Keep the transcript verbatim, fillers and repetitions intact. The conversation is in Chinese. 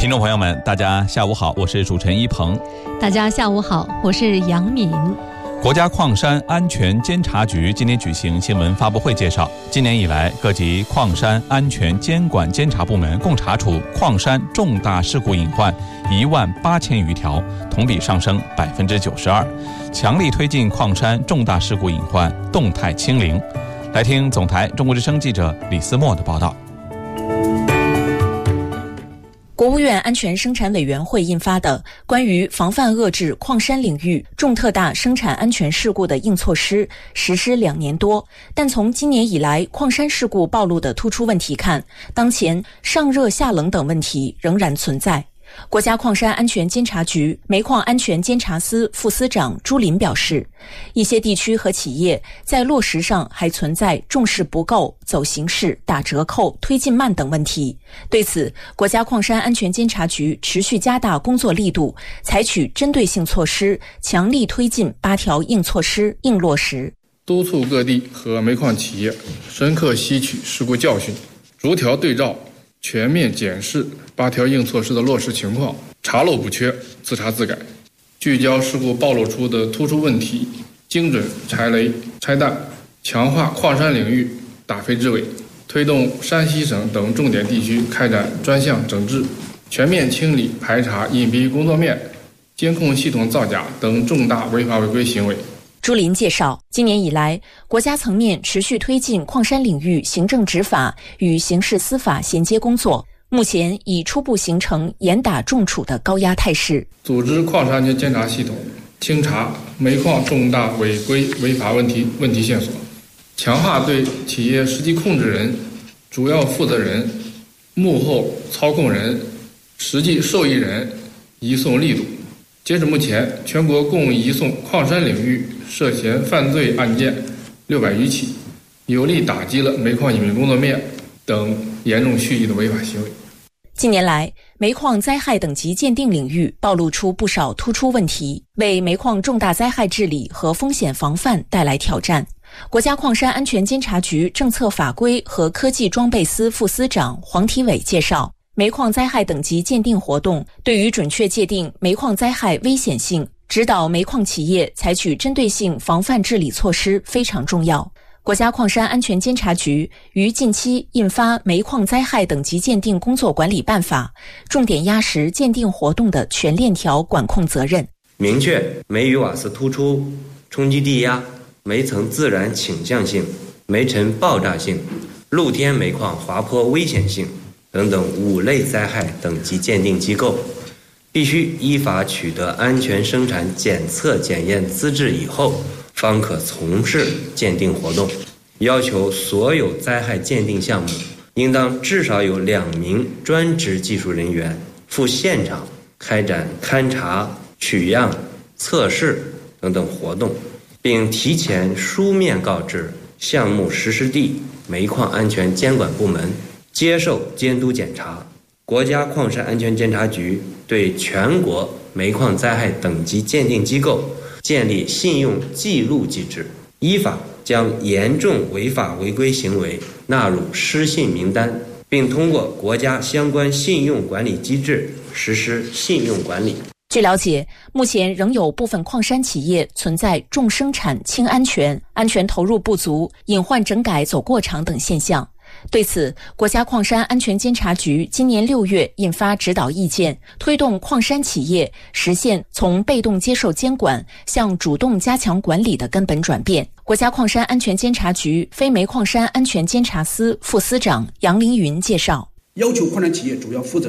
听众朋友们，大家下午好，我是主持人一鹏。 大家下午好，我是杨敏。 国家矿山安全监察局今天举行新闻发布会，介绍今年以来各级矿山安全监管监察部门共查处矿山重大事故隐患一万八千余条，同比上升百分之九十二，强力推进矿山重大事故隐患动态清零。来听总台中国之声记者李思墨的报道。 国务院安全生产委员会印发的关于防范遏制矿山领域重特大生产安全事故的硬措施实施两年多，但从今年以来矿山事故暴露的突出问题看，当前上热下冷等问题仍然存在。国家矿山安全监察局煤矿安全监察司副司长朱林表示，一些地区和企业在落实上还存在重视不够、走形式、打折扣、推进慢等问题。对此，国家矿山安全监察局持续加大工作力度，采取针对性措施，强力推进八条硬措施硬落实， 督促各地和煤矿企业深刻吸取事故教训，逐条对照全面检视八条硬措施的落实情况，查漏补缺，自查自改，聚焦事故暴露出的突出问题，精准拆雷拆弹，强化矿山领域打非治伪，推动山西省等重点地区开展专项整治，全面清理排查隐蔽工作面、监控系统造假等重大违法违规行为。 朱林介绍，今年以来，国家层面持续推进矿山领域行政执法与刑事司法衔接工作，目前已初步形成严打重处的高压态势。 组织矿山安全监察系统，清查煤矿重大违规违法问题问题线索，强化对企业实际控制人、主要负责人、幕后操控人、实际受益人移送力度。截止目前，全国共移送矿山领域涉嫌犯罪案件六百余起，有力打击了煤矿隐蔽工作面等严重蓄意的违法行为。 近年来，煤矿灾害等级鉴定领域暴露出不少突出问题，为煤矿重大灾害治理和风险防范带来挑战。国家矿山安全监察局政策法规和科技装备司副司长黄体伟介绍，煤矿灾害等级鉴定活动对于准确界定煤矿灾害危险性，指导煤矿企业采取针对性防范治理措施非常重要。国家矿山安全监察局于近期印发《煤矿灾害等级鉴定工作管理办法》，重点压实鉴定活动的全链条管控责任， 明确煤与瓦斯突出、冲击地压、煤层自然倾向性、煤尘爆炸性、露天煤矿滑坡危险性等等五类灾害等级鉴定机构，必须依法取得安全生产检测检验资质以后，方可从事鉴定活动。要求所有灾害鉴定项目应当至少有两名专职技术人员赴现场开展勘查、取样、测试等等活动，并提前书面告知项目实施地煤矿安全监管部门，接受监督检查。国家矿山安全监察局对全国煤矿灾害等级鉴定机构建立信用记录机制，依法将严重违法违规行为纳入失信名单，并通过国家相关信用管理机制实施信用管理。 据了解，目前仍有部分矿山企业存在重生产轻安全、安全投入不足、隐患整改走过场等现象。对此，国家矿山安全监察局今年六月印发指导意见，推动矿山企业实现从被动接受监管向主动加强管理的根本转变。国家矿山安全监察局非煤矿山安全监察司副司长杨凌云介绍， 要求矿山企业主要负责